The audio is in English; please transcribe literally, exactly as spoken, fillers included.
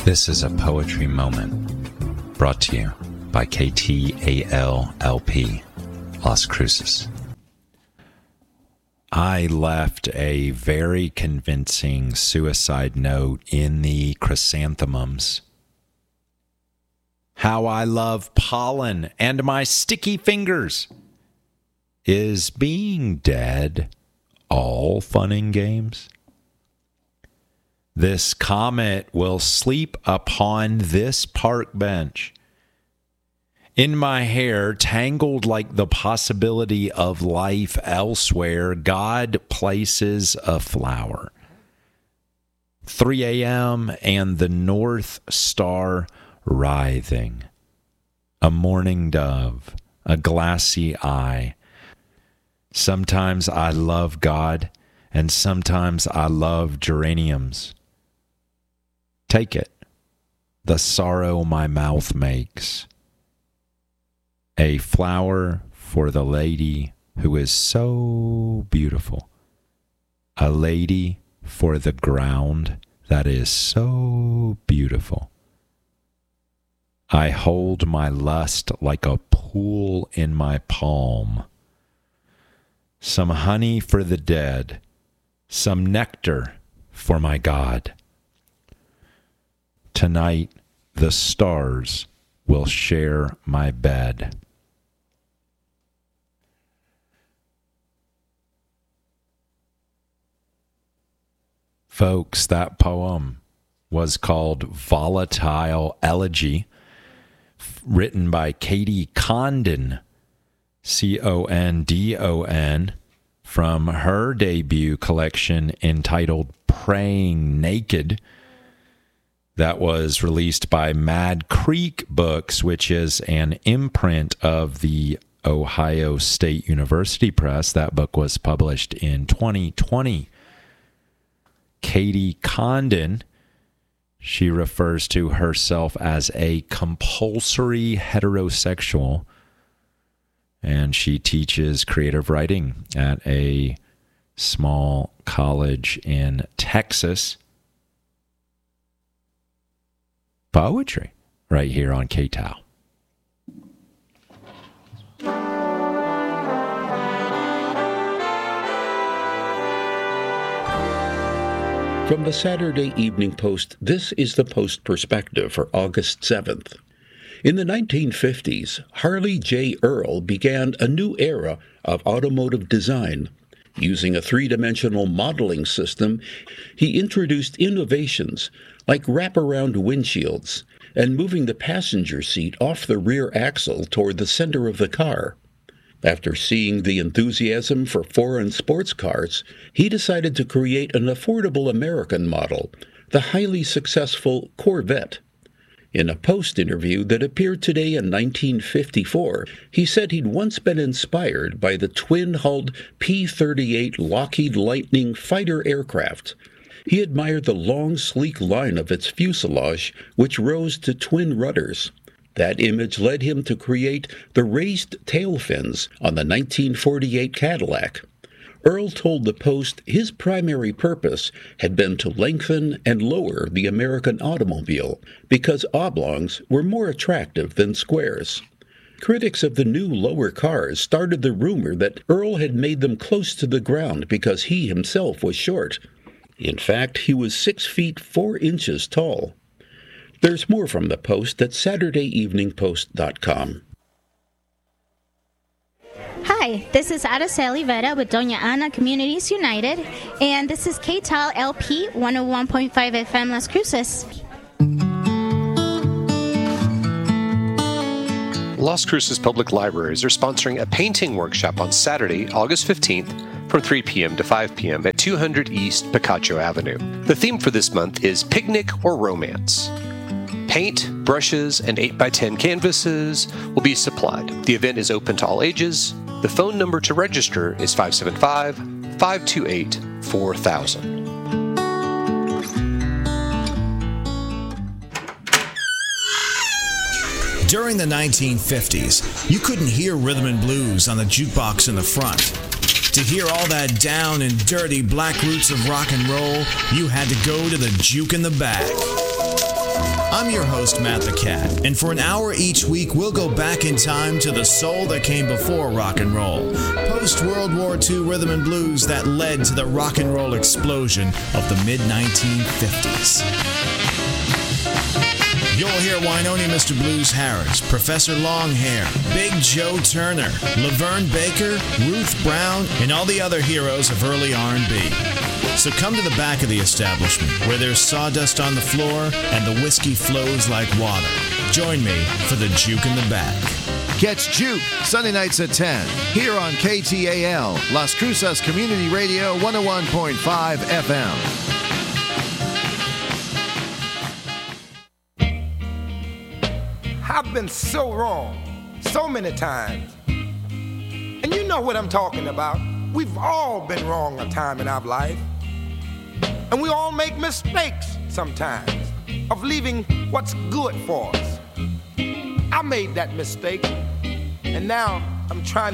This is a poetry moment brought to you by K T A L L P, Las Cruces. I left a very convincing suicide note in the chrysanthemums. How I love pollen and my sticky fingers. Is being dead all fun and games? This comet will sleep upon this park bench. In my hair, tangled like the possibility of life elsewhere, God places a flower. three a.m. and the North Star writhing. A morning dove, a glassy eye. Sometimes I love God, and sometimes I love geraniums. Take it, the sorrow my mouth makes. A flower for the lady who is so beautiful. A lady for the ground that is so beautiful. I hold my lust like a pool in my palm. Some honey for the dead, some nectar for my God. Tonight, the stars will share my bed. Folks, that poem was called Volatile Elegy, written by Katie Condon, C O N D O N, from her debut collection entitled Praying Naked. That was released by Mad Creek Books, which is an imprint of the Ohio State University Press. That book was published in twenty twenty. Katie Condon, she refers to herself as a compulsory heterosexual, and she teaches creative writing at a small college in Texas. Poetry right here on K T A L. From the Saturday Evening Post, this is the Post Perspective for August seventh. In the nineteen fifties, Harley J. Earl began a new era of automotive design. Using a three-dimensional modeling system, he introduced innovations like wraparound windshields and moving the passenger seat off the rear axle toward the center of the car. After seeing the enthusiasm for foreign sports cars, he decided to create an affordable American model, the highly successful Corvette. In a Post interview that appeared today in nineteen fifty-four, he said he'd once been inspired by the twin-hulled P thirty-eight Lockheed Lightning fighter aircraft. He admired the long, sleek line of its fuselage, which rose to twin rudders. That image led him to create the raised tail fins on the nineteen forty-eight Cadillac. Earl told the Post his primary purpose had been to lengthen and lower the American automobile because oblongs were more attractive than squares. Critics of the new lower cars started the rumor that Earl had made them close to the ground because he himself was short. In fact, he was six feet four inches tall. There's more from the Post at Saturday Evening Post dot com. Hi, this is Araceli Vera with Doña Ana Communities United, and this is K T A L L P one oh one point five F M Las Cruces. Las Cruces Public Libraries are sponsoring a painting workshop on Saturday, August fifteenth, from three p.m. to five p.m. at two hundred East Picacho Avenue. The theme for this month is Picnic or Romance. Paint, brushes, and eight by ten canvases will be supplied. The event is open to all ages. The phone number to register is five seven five, five two eight, four thousand. During the nineteen fifties, you couldn't hear rhythm and blues on the jukebox in the front. To hear all that down and dirty black roots of rock and roll, you had to go to the juke in the back. I'm your host, Matt the Cat, and for an hour each week, we'll go back in time to the soul that came before rock and roll, post-World War Two rhythm and blues that led to the rock and roll explosion of the mid nineteen fifties. You'll hear Wynonie Mister Blues Harris, Professor Longhair, Big Joe Turner, Laverne Baker, Ruth Brown, and all the other heroes of early R and B. So come to the back of the establishment, where there's sawdust on the floor and the whiskey flows like water. Join me for the Juke in the Back. Catch Juke Sunday nights at ten here on K T A L, Las Cruces Community Radio, one oh one point five F M. I've been so wrong so many times. And you know what I'm talking about. We've all been wrong a time in our life. And we all make mistakes sometimes of leaving what's good for us. I made that mistake, and now I'm trying